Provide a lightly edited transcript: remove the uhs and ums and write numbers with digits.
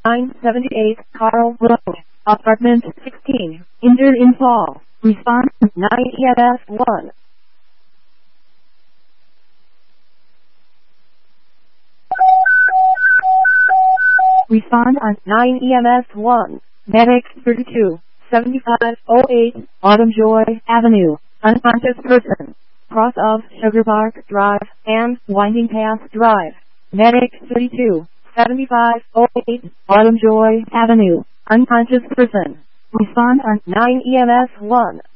978 Carl Road, apartment 16, injured in fall. Response 9 EMS 1. Respond on 9 EMS 1. Medic 32, 7508, Autumn Joy Avenue, unconscious person. Cross of Sugar Bark Drive and Winding Path Drive. Medic 32, 7508, Autumn Joy Avenue, unconscious person. Respond on 9 EMS 1.